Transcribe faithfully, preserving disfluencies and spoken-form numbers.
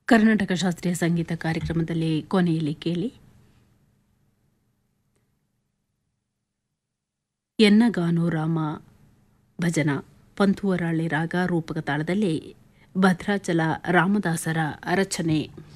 ಕರ್ನಾಟಕ ಶಾಸ್ತ್ರೀಯ ಸಂಗೀತ ಕಾರ್ಯಕ್ರಮದಲ್ಲಿ ಕೊನೆಯಲ್ಲಿ ಕೇಳಿ ಎನ್ನಗಾನೋ ರಾಮ ಭಜನ ಪಂತುವರಾಳಿ ರಾಗ ರೂಪಕ ತಾಳದಲ್ಲಿ ಭದ್ರಾಚಲ ರಾಮದಾಸರ ರಚನೆ.